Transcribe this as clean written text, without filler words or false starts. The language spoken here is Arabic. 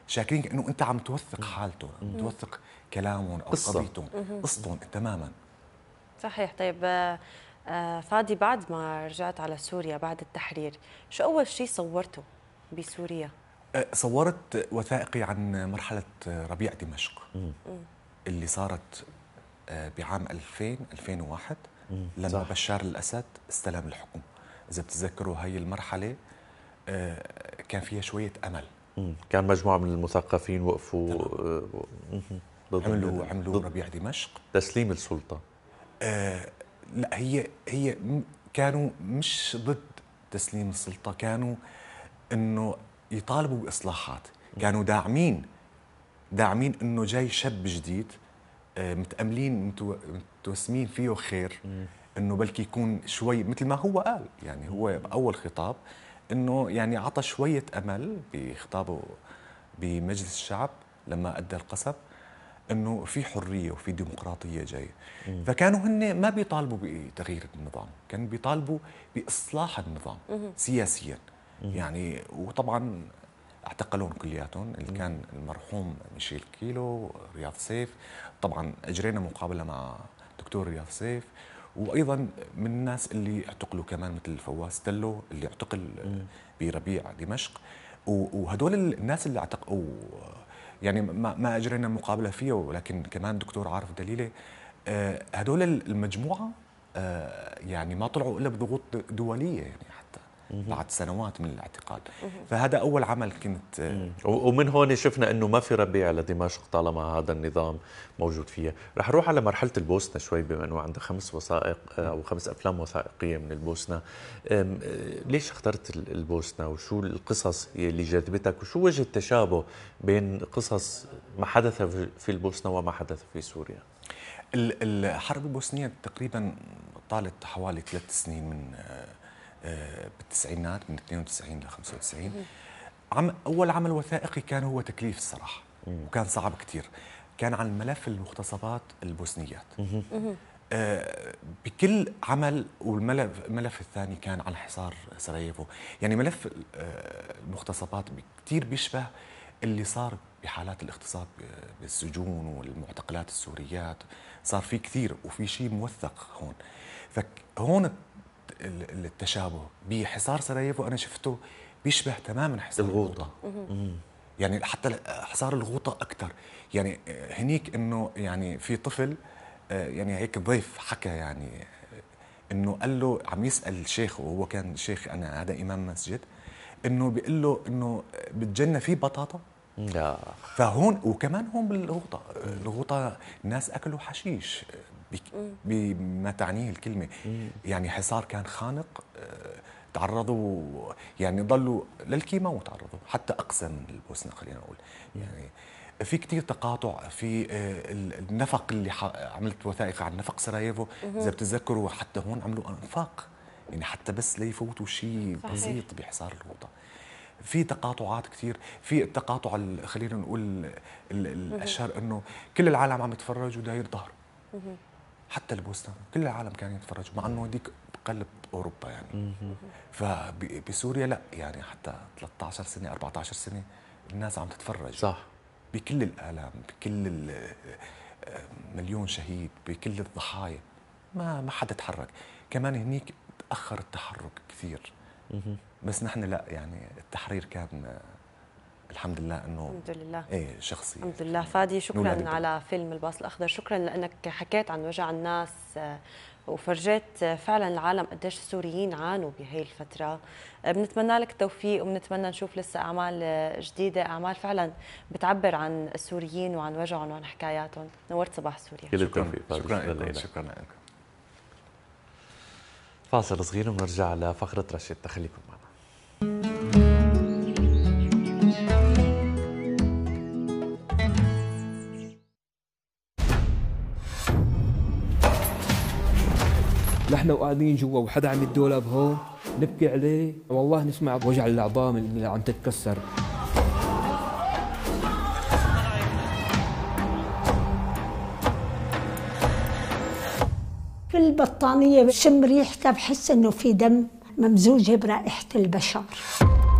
شاكرين انه انت عم توثق حالته، توثق كلامهم او قضيتهم، قصتهم تماما. صحيح. طيب فادي، بعد ما رجعت على سوريا بعد التحرير، شو اول شيء صورته بسوريا؟ صورت وثائقي عن مرحله ربيع دمشق اللي صارت بعام 2001 لما صح. بشار الأسد استلم الحكم. إذا بتتذكروا هي المرحلة كان فيها شوية أمل. كان مجموعة من المثقفين وقفوا عملوا ربيع دمشق، تسليم السلطة. لا، هي كانوا مش ضد تسليم السلطة، كانوا إنه يطالبوا بإصلاحات، كانوا داعمين إنه جاي شاب جديد، متأملين متوسمين فيه خير، انه بلكي يكون شوي مثل ما هو قال. يعني هو باول خطاب انه يعني عطى شويه امل بخطابه بمجلس الشعب لما ادى القسم انه في حريه وفي ديمقراطيه جايه. فكانوا هن ما بيطالبوا بتغيير النظام، كانوا بيطالبوا باصلاح النظام سياسيا. يعني وطبعا اعتقلون كلياتهم، اللي كان المرحوم ميشيل كيلو، رياض سيف. طبعا اجرينا مقابله مع دكتور رياض سيف، وايضا من الناس اللي اعتقلوا كمان مثل فواز تلو اللي اعتقل بربيع دمشق. وهدول الناس اللي اعتقلوا يعني ما اجرينا مقابله فيه، ولكن كمان دكتور عارف دليله، هدول المجموعه يعني ما طلعوا الا بضغوط دوليه، يعني حتى بعد سنوات من الاعتقال. فهذا أول عمل كنت ومن هون شفنا أنه ما في ربيع لدمشق طالما هذا النظام موجود فيها. رح نروح على مرحلة البوسنة شوي، بما أنه عندها 5 وثائق أو 5 أفلام وثائقية من البوسنة. ليش اخترت البوسنة، وشو القصص اللي جذبتك، وشو وجه التشابه بين قصص ما حدث في البوسنة وما حدث في سوريا؟ الحرب البوسنية تقريبا طالت حوالي 3 سنين من بالتسعينات، من 92 ل 95. أول عمل وثائقي كان هو تكليف الصراحة، وكان صعب كتير. كان عن ملف المغتصبات البوسنيات بكل عمل. والملف الثاني كان عن حصار سراييفو. يعني ملف المغتصبات كتير بيشبه اللي صار بحالات الاغتصاب بالسجون والمعتقلات السوريات، صار في كثير وفي شيء موثق هون. فهون التشابه بحصار سراييفو انا شفته بيشبه تماما حصار الغوطه. يعني حتى حصار الغوطه اكثر. يعني هنيك انه يعني في طفل يعني هيك ضيف حكى، يعني انه قال له، عم يسال الشيخ وهو كان شيخ، انا هذا امام مسجد، انه بيقول له انه بالجنه في بطاطا. فهون وكمان هون الغوطه الناس اكلوا حشيش بما تعنيه الكلمه. يعني حصار كان خانق، تعرضوا يعني ضلوا للكيماء وتعرضوا حتى اقصى من البوسنه، خلينا نقول. يعني في كثير تقاطع في النفق. اللي عملت وثائق عن نفق سراييفو، اذا بتتذكروا حتى هون عملوا انفاق، يعني حتى بس ليفوتوا شيء بسيط بحصار الغوطه. في تقاطعات كثير. في التقاطع خلينا نقول الاشهر انه كل العالم عم يتفرج وداير ظهره. حتى البوسنه كل العالم كان يتفرج، مع انه هذيك بقلب اوروبا يعني. فبسوريا لا، يعني حتى 13 سنه 14 سنه الناس عم تتفرج، صح، بكل الآلام، بكل مليون شهيد، بكل الضحايا، ما حدا تحرك. كمان هنيك تأخر التحرك كثير. بس نحن لا، يعني التحرير كان الحمد لله انه الحمد لله ايه شخصي. الحمد لله. فادي، شكرا على فيلم الباص الاخضر، شكرا لانك حكيت عن وجع الناس وفرجيت فعلا العالم قديش السوريين عانوا بهي الفتره. بنتمنى لك التوفيق، وبنتمنى نشوف لسه اعمال جديده، اعمال فعلا بتعبر عن السوريين وعن وجعهم وعن حكاياتهم. نورت صباح سوريا. كل التوفيق. شكرا لك. فاصل صغير ونرجع لفقره رشيد، خليكم معنا. نحن وقاعدين جوا وحدا عم الدولاب هون نبكي عليه، والله نسمع وجع العظام اللي عم تتكسر. في البطانية بشم ريحتها، بحس انه في دم ممزوجة برائحة البشر.